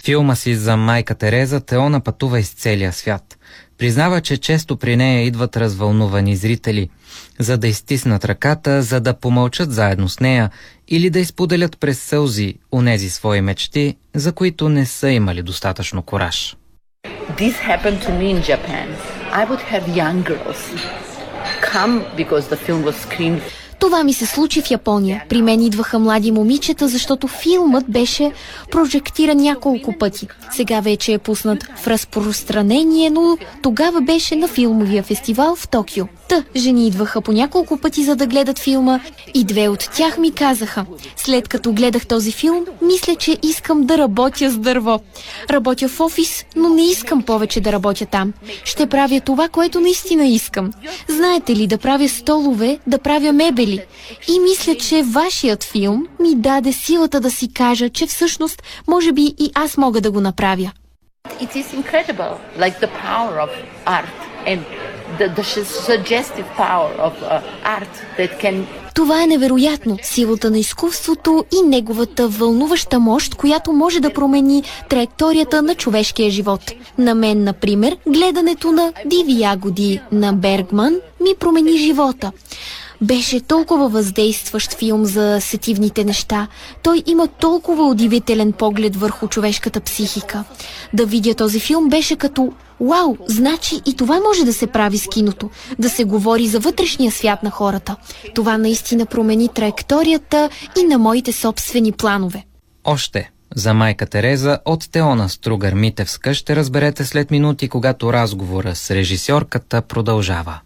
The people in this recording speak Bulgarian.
филма си за майка Тереза Теона пътува из целия свят. Признава, че често при нея идват развълнувани зрители, за да изтиснат ръката, за да помълчат заедно с нея или да изподелят през сълзи онези свои мечти, за които не са имали достатъчно кураж. This happened to me in Japan. I would have young girls come because the film was screened. Това ми се случи в Япония. При мен идваха млади момичета, защото филмът беше прожектиран няколко пъти. Сега вече е пуснат в разпространение, но тогава беше на филмовия фестивал в Токио. Жени идваха по няколко пъти, за да гледат филма, и две от тях ми казаха: след като гледах този филм, мисля, че искам да работя с дърво. Работя в офис, но не искам повече да работя там. Ще правя това, което наистина искам. Знаете ли, да правя столове, да правя мебели. И мисля, че вашият филм ми даде силата да си кажа, че всъщност може би и аз мога да го направя. It is incredible, like the power of art and the suggestive power of art that can... Това е невероятно. Силата на изкуството и неговата вълнуваща мощ, която може да промени траекторията на човешкия живот. На мен, например, гледането на Диви ягоди на Бергман ми промени живота. Беше толкова въздействащ филм за сетивните неща. Той има толкова удивителен поглед върху човешката психика. Да видя този филм беше като: вау, значи и това може да се прави с киното. Да се говори за вътрешния свят на хората. Това наистина промени траекторията и на моите собствени планове. Още за майка Тереза от Теона Стругар-Митевска ще разберете след минути, когато разговора с режисьорката продължава.